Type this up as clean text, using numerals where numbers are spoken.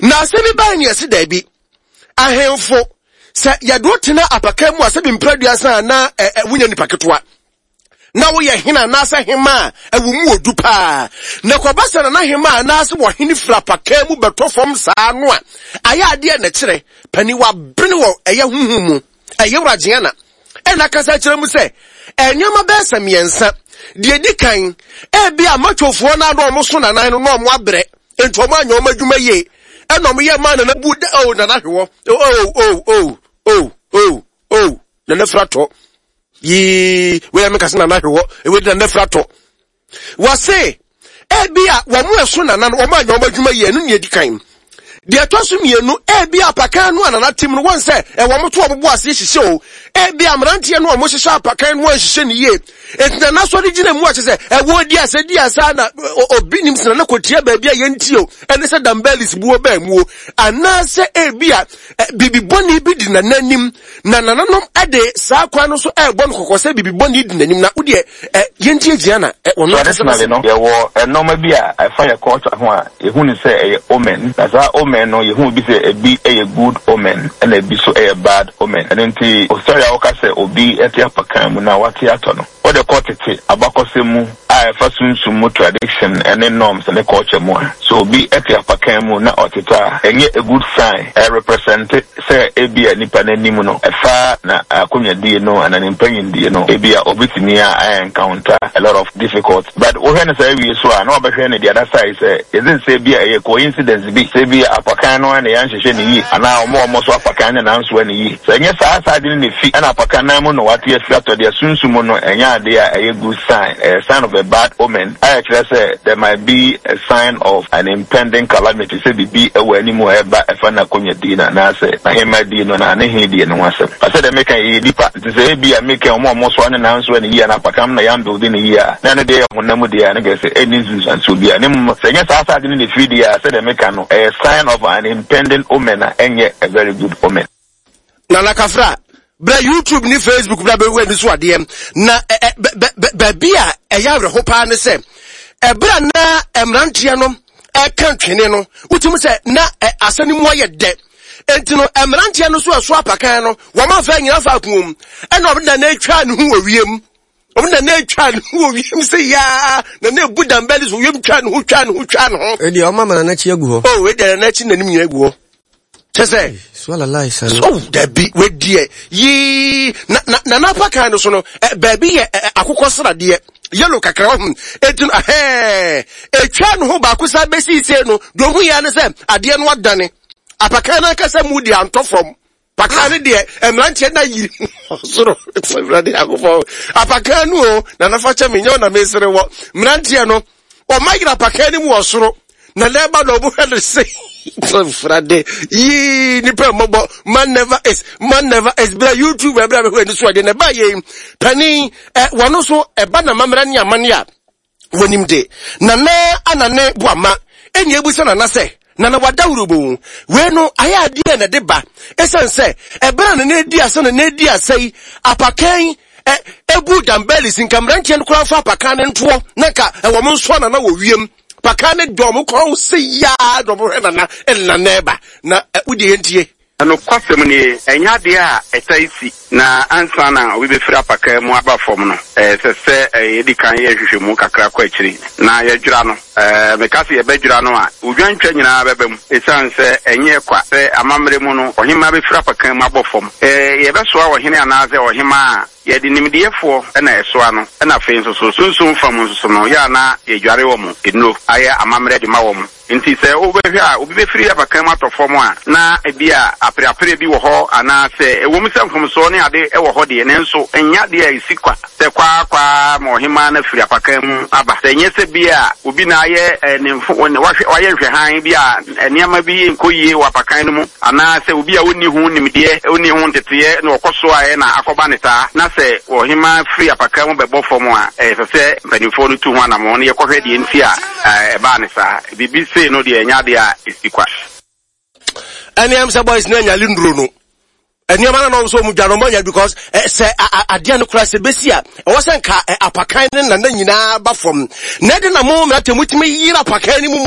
na asemi ban ye se da bi ahemfo se ye do tena apaka mu asebi mpraduasa na wunya nipa ketwa na wo ye hina na asa hema awumu odupa na kwabasa na hema na ase wo hini fra apaka mu beto fom saa no a aya ade na kire pani wa brene wo eye huhumu eye wragye na na kasa kire mu se enyama be samiensa de dikan bi amatwofo na do mo so na nan no mo abre entomo anyoma dwuma ye enom ye man na bu na na hwo na na frato yi we me kase na na hwo e we na frato wase bia wo mo eso na na wo ma anyoma dwuma ye no ne dikan de atoso mienu bia apakan no anana tim no won se wo mo to obobo ase hihye o bia amrantie no mo hihye apakan no hihye ne ye etina na so de gina mu a se wo di asa na obi nim sina na kotia ba bia ye ntio ene se dambelis buo ba mu ana se bia bibi boni bi di na nanim na nananom ade saa kwa no so bon kokose bibi boni di nanim na udi ye ntie gia na wono traditionally no ye wo enoma bi a fire culture ho a ehu ni se e omen na za omen no yehu bi se ebi e good omen and ebi so e bad omen and enti o sorry a woka se obi eti apakan mu na wati ato no o de kotete abakosemu a fasunsumu tradition and norms and culture mu so obi eti apakan mu na oteta enye a good sign represent say ebi nipa na nimu no efa na akonya die no and an impanyin die no ebi a obitimi a encounter a lot of difficult but o hwe na say we so a na obehwe na the other side say isn't say bi a coincidence bi say bi apakan no na yan hwehwe ni yi ana omo so apakan na nso ni yi so enye saa saa de ni fi ana apakan na mu no wate afia to de sunsumu no enya de a good sign a sign of a bad omen I actually say there might be a sign of an impending calamity say bi awani mu eba efa na konya di na say na hema di no na ne he di no asem I said make a dipa to say bi a make omo so na nso ni yi na apakan na yan build ni yi na ne de honam de na get say any and so bi ani mu say nya saa saa de ni fi di a say the make no a sign of an impending omen and a very good omen na kafra bra YouTube ni Facebook bra be we ni so ade na ba bia eya re ho pa ne se bra na emrantia no kan twene no utim se na asani mu aye de enti no emrantia no so aso apakan no wo ma fa nyina fa kum e no na na atwa ne hu awiem omna na atwa ne hu awiem se ya na na budam belis wo yem twa ne ho e di o mama na chi agu ho we de na chi nanim nyina agu ho chese swala lai sana so that be we die yi na apakan no so no baby ye akokosra de yellow kakra hum etun etwa no ho ba kusa besi se no do hu ya ne se ade no adane apakan na kasa mu di antofom pakan de emrantie na yiri soro brade akofo apakan no na na facha menyo na mesere wo mrantie no o magira apakan mu osoro na leba no bu hede se frade yi ni pe mobo man never is bra YouTube bra be ni so de na ba ye pani wono so eba na mamra ni amane a wonim de na anane boama eni ebusa na se na wadawrubo we no aya de na de ba esense ebra na edi ase na edi ase apakan ebu dambelis nkamrantie no kura fa apakan nto na ka wo mo so na wo wiem pakane dom ko se ya dom na neba na udi entie ano kwasem ni enya de a etaisi na ansa na we be fira paka mu aba fom no se edi kan ye hwehwe mu kakra kwa akiri na ye dwura no mekase ye bedwura no a udwantwa nyina bebem esanse enye kwa se amamre mu no ohima be fira paka mu aba fom ye be so a ohine anaze ohima ye di nimdiefo na eso ano na fe nso sunsun fam nso no ya na ye dware wo mu eno aye amamre de ma wo mu nti se obehwe a obi be firi abakan matofo mu a na ebia apre bi wo ho ana se ewo msam so ne ade e wo ho de ne nso enya de isikwa se kwa mohima na firi abakan mu aba se nye se bia obi na aye ne waye hwe han bia niam bi nkoyie wa abakan mu ana se obi a woni hu nimde woni hu ntete na okoso aye na akoba ne ta na se ohima firi abakan mu bebo fo mu a se mpanifo no tu hu na mo ne yekohwe de nti a e ba ne sa bibi no de enya de a isikwa ani am say boys na nya lindro no ani am na so mu dwano manya because say ade no kura se besia e wo senka apakan na nyina ba fom na de na mo mra temutimi yira apakan ni mu